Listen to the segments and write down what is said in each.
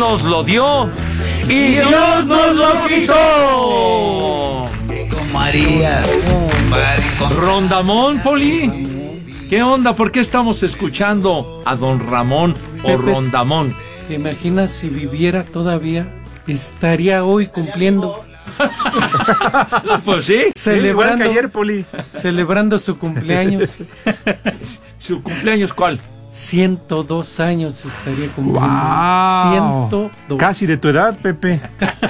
nos lo dio y Dios nos lo quitó. Con María. Rondamón, Poli. ¿Qué onda? ¿Por qué estamos escuchando a don Ramón o Pepe, Rondamón? ¿te imaginas si viviera todavía? Estaría hoy cumpliendo. Pues sí. Celebrando, igual que ayer, Poli. celebrando su cumpleaños. ¿Su cumpleaños cuál? 102 años estaría cumpliendo. Wow. 102. Casi de tu edad, Pepe.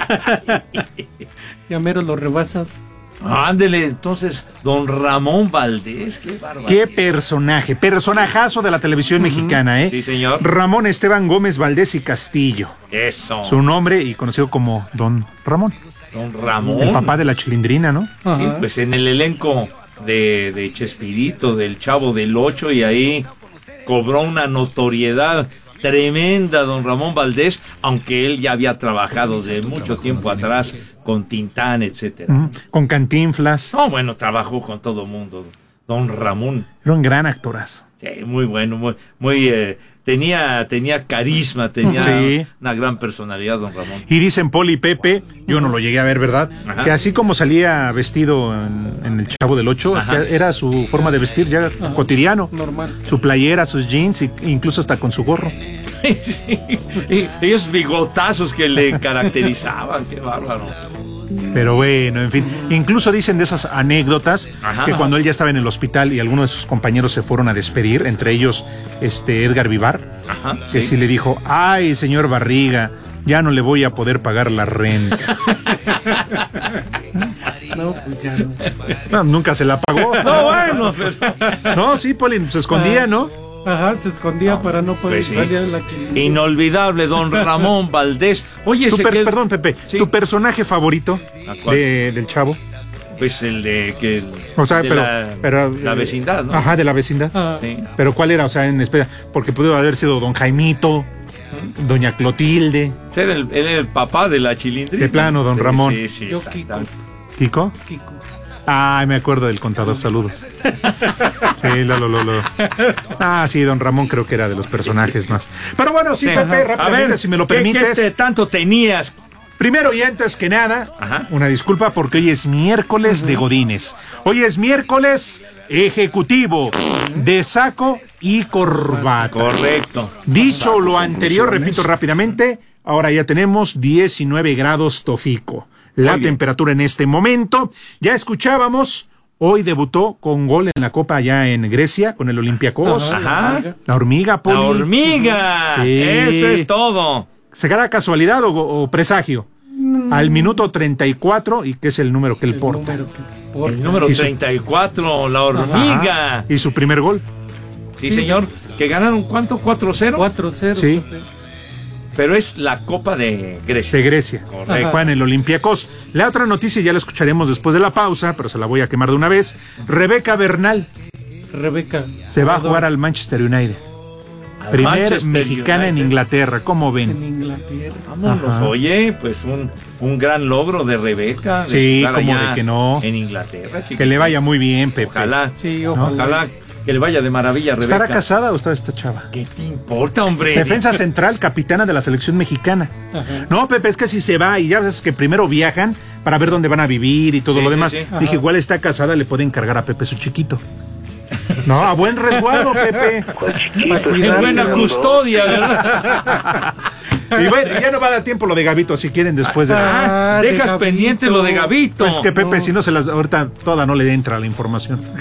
Ya mero lo rebasas. Ándele, entonces, don Ramón Valdés, qué bárbaro. Qué personaje, personajazo de la televisión mexicana, ¿eh? Sí, señor. Ramón Esteban Gómez Valdés y Castillo. Eso. Su nombre y conocido como Don Ramón. Don Ramón. El papá de la Chilindrina, ¿no? Sí, Ajá. pues en el elenco de Chespirito, del Chavo del Ocho, y ahí cobró una notoriedad tremenda don Ramón Valdés, aunque él ya había trabajado de mucho tiempo atrás con Tintán, etcétera. Con Cantinflas. No, bueno, trabajó con todo mundo, don Ramón. Era un gran actorazo. Sí, muy bueno, tenía carisma, tenía Sí. una gran personalidad don Ramón. Y dicen Poli y Pepe, yo no lo llegué a ver, ¿verdad? Ajá. Que así como salía vestido en el Chavo del Ocho, Ajá. que era su forma de vestir ya cotidiano. Normal. Su playera, sus jeans, incluso hasta con su gorro. Sí, y esos bigotazos que le caracterizaban, qué bárbaro. Pero bueno, en fin. Incluso dicen de esas anécdotas Ajá. que cuando él ya estaba en el hospital y algunos de sus compañeros se fueron a despedir, entre ellos Edgar Vivar, Ajá, que sí le dijo, ay, señor Barriga, ya no le voy a poder pagar la renta. No, pues ya no. No, nunca se la pagó. No, bueno, pero... No, sí, Poli, se escondía, ¿no? Ajá, se escondía para no poder Pues sí. salir a la Chilindrina. Inolvidable, don Ramón Valdés. Oye, Perdón, Pepe, Sí. ¿tu personaje favorito ¿A cuál? del Chavo? Pues el de que... O sea, de pero la vecindad, ¿no? Ajá, de la vecindad. Ah, Sí. Pero ¿cuál era? O sea, en espera, porque pudo haber sido don Jaimito, doña Clotilde, Él era el papá de la Chilindrina. De plano, don Sí, Ramón. Sí, sí, Yo, exactamente. Kiko. Kiko. Ay, me acuerdo del contador, saludos. Sí, lo. Ah, sí, don Ramón creo que era de los personajes más. Pero bueno, sí, Sí. Pepe, Ajá. rápidamente, A ver, si me lo ¿qué permites. tanto tenías? Primero y antes que nada, Ajá. una disculpa porque hoy es miércoles de Godines. Hoy es miércoles ejecutivo de saco y corbata. Correcto. Dicho lo anterior, repito rápidamente, ahora ya tenemos 19 grados Tofico. La Muy bien. temperatura en este momento. Ya escuchábamos, hoy debutó con gol en la Copa allá en Grecia con el Olympiacos. Ajá. La hormiga, Poli. La hormiga. Sí. Eso es todo. ¿Será casualidad o presagio? Al minuto 34, y que es el número que él El porta. número que porta. El número Y su- 34, la hormiga. Ajá. Y su primer gol. Sí, señor. Que ganaron, ¿cuánto? 4-0. 4-0. Sí. Pepe. Pero es la Copa de Grecia. De Grecia. Correcto. Juan el Olympiacos. La otra noticia ya la escucharemos después de la pausa, pero se la voy a quemar de una vez. Rebeca Bernal Rebeca. se va a jugar al Manchester United. Al Primer Manchester mexicana en United. Inglaterra. ¿Cómo en ven? Inglaterra. Vámonos, Ajá. oye, pues un gran logro de Rebeca. de Sí, estar cómo allá de que no. En Inglaterra, chiquito. Que le vaya muy bien, Pepe. Ojalá. Sí, ojalá. Ojalá que le vaya de maravilla a Rebeca. ¿Estará casada o está esta chava? ¿Qué te importa, hombre? Defensa central, capitana de la selección mexicana. Ajá. No, Pepe, es que si se va y ya ves que primero viajan para ver dónde van a vivir y todo Sí, lo sí, demás. sí. Dije, igual está casada, le puede encargar a Pepe su chiquito. No, a buen resguardo, Pepe. Para Qué cuidarse, buena ¿no? custodia, ¿verdad? Y bueno, ya no va a dar tiempo lo de Gabito, si quieren después de... Ah, Dejas de pendiente Gabito. lo de Gabito. Pues es que Pepe, no. si no se las... Ahorita toda no le entra la información.